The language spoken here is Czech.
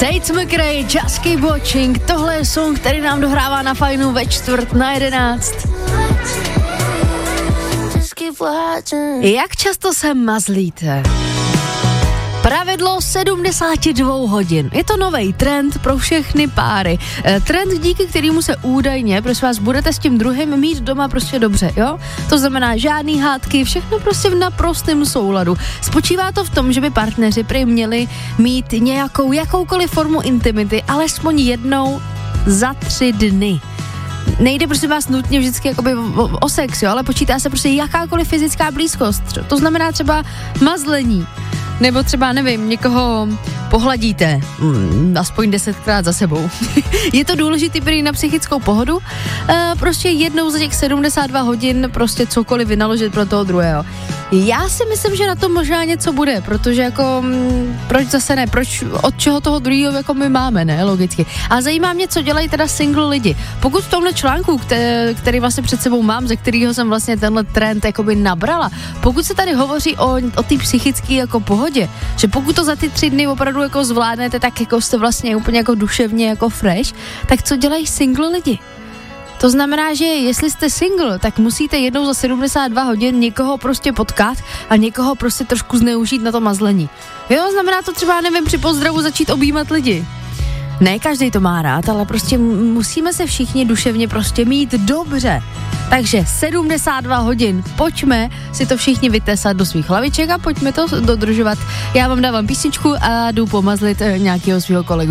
Tate McRae, Just Keep Watching, tohle je song, který nám dohrává na Fajnu ve 10:45. Jak často se mazlíte? Pravidlo 72 hodin. Je to nový trend pro všechny páry. Trend, díky kterému se údajně, prosím vás, budete s tím druhým mít doma prostě dobře, jo? To znamená žádný hádky, všechno prostě v naprostém souladu. Spočívá to v tom, že by partneři prý měli mít jakoukoliv formu intimity, alespoň jednou za 3 dny. Nejde prosím vás nutně vždycky jakoby o sex, jo, ale počítá se prostě jakákoliv fyzická blízkost. To znamená třeba mazlení, nebo třeba, nevím, někoho pohladíte, aspoň 10krát za sebou. Je to důležitý prý na psychickou pohodu, prostě jednou za těch 72 hodin prostě cokoliv vynaložit pro toho druhého. Já si myslím, že na to možná něco bude, protože jako, proč zase ne, od čeho toho druhého jako my máme, ne, logicky. A zajímá mě, co dělají teda single lidi. Pokud v tomhle článku, který vlastně před sebou mám, ze kterého jsem vlastně tenhle trend jakoby nabrala, pokud se tady hovoří o té psychické jako pohodě, že pokud to za ty 3 dny opravdu jako zvládnete, tak jako jste vlastně úplně jako duševně jako fresh, tak co dělají single lidi? To znamená, že jestli jste single, tak musíte jednou za 72 hodin někoho prostě potkat a někoho prostě trošku zneužít na to mazlení. Jo, znamená to třeba, nevím, při pozdravu začít objímat lidi. Ne každý to má rád, ale prostě musíme se všichni duševně prostě mít dobře. Takže 72 hodin, pojďme si to všichni vytesat do svých hlaviček a pojďme to dodržovat. Já vám dávám písničku a jdu pomazlit nějakého svého kolegu.